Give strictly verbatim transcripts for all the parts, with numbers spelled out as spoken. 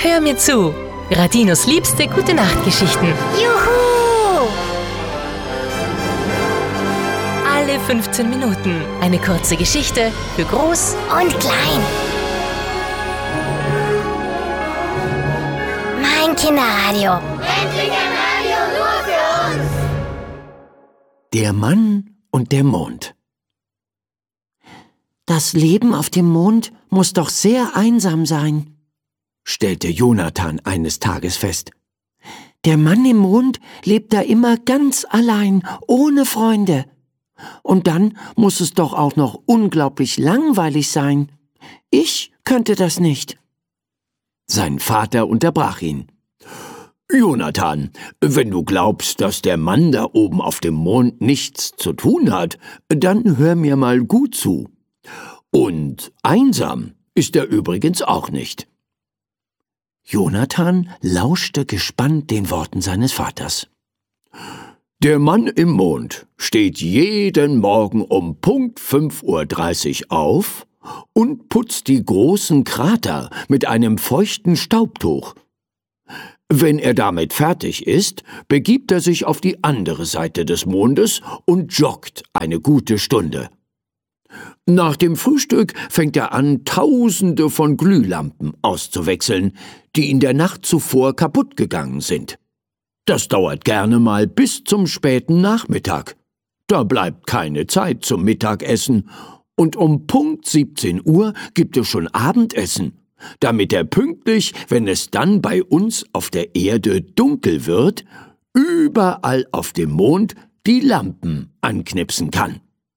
Hör mir zu. Radinos liebste Gute-Nacht-Geschichten. Juhu! Alle fünfzehn Minuten eine kurze Geschichte für Groß Und klein. Mein Kinderradio. Endlich ein Radio nur für uns! Der Mann und der Mond. Das Leben auf dem Mond muss doch sehr einsam sein, stellte Jonathan eines Tages fest. Der Mann im Mond lebt da immer ganz allein, ohne Freunde. Und dann muss es doch auch noch unglaublich langweilig sein. Ich könnte das nicht. Sein Vater unterbrach ihn. Jonathan, wenn du glaubst, dass der Mann da oben auf dem Mond nichts zu tun hat, dann hör mir mal gut zu. Und einsam ist er übrigens auch nicht. Jonathan lauschte gespannt den Worten seines Vaters. Der Mann im Mond steht jeden Morgen um Punkt fünf Uhr dreißig auf und putzt die großen Krater mit einem feuchten Staubtuch. Wenn er damit fertig ist, begibt er sich auf die andere Seite des Mondes und joggt eine gute Stunde. Nach dem Frühstück fängt er an, Tausende von Glühlampen auszuwechseln, die in der Nacht zuvor kaputt gegangen sind. Das dauert gerne mal bis zum späten Nachmittag. Da bleibt keine Zeit zum Mittagessen und um Punkt siebzehn Uhr gibt es schon Abendessen, damit er pünktlich, wenn es dann bei uns auf der Erde dunkel wird, überall auf dem Mond die Lampen anknipsen kann.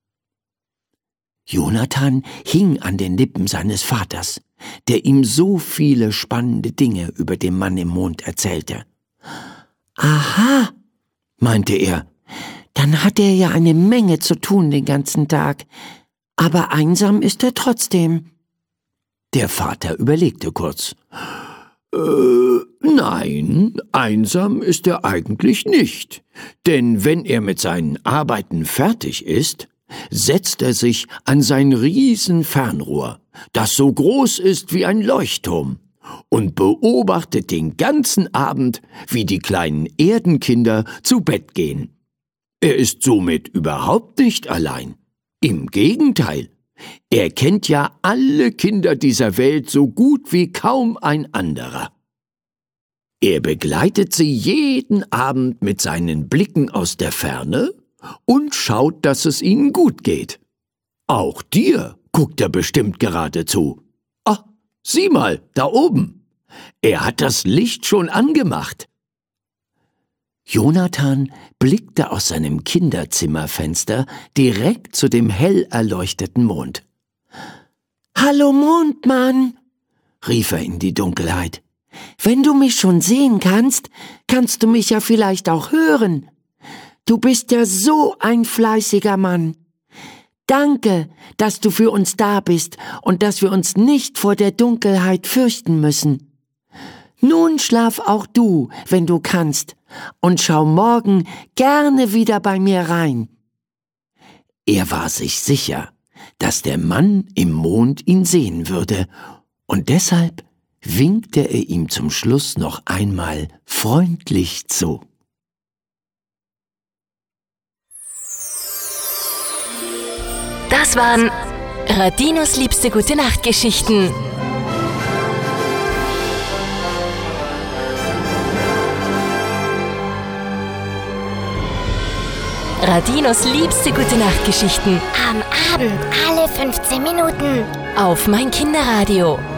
Jonathan hing an den Lippen seines Vaters, der ihm so viele spannende Dinge über den Mann im Mond erzählte. »Aha«, meinte er, »dann hat er ja eine Menge zu tun den ganzen Tag, aber einsam ist er trotzdem.« Der Vater überlegte kurz. Äh, nein, einsam ist er eigentlich nicht, denn wenn er mit seinen Arbeiten fertig ist, setzt er sich an sein Riesenfernrohr, das so groß ist wie ein Leuchtturm, und beobachtet den ganzen Abend, wie die kleinen Erdenkinder zu Bett gehen. Er ist somit überhaupt nicht allein. Im Gegenteil, er kennt ja alle Kinder dieser Welt so gut wie kaum ein anderer. Er begleitet sie jeden Abend mit seinen Blicken aus der Ferne und schaut, dass es ihnen gut geht. Auch dir guckt er bestimmt gerade zu. Ah, sieh mal, da oben. Er hat das Licht schon angemacht. Jonathan blickte aus seinem Kinderzimmerfenster direkt zu dem hell erleuchteten Mond. »Hallo Mondmann«, rief er in die Dunkelheit. »Wenn du mich schon sehen kannst, kannst du mich ja vielleicht auch hören. Du bist ja so ein fleißiger Mann. Danke, dass du für uns da bist und dass wir uns nicht vor der Dunkelheit fürchten müssen. Nun schlaf auch du, wenn du kannst, und schau morgen gerne wieder bei mir rein.« Er war sich sicher, dass der Mann im Mond ihn sehen würde, und deshalb winkte er ihm zum Schluss noch einmal freundlich zu. Das waren Radinos liebste Gute-Nacht-Geschichten. Radinos liebste Gute-Nacht-Geschichten. Am Abend alle fünfzehn Minuten. Auf mein Kinderradio.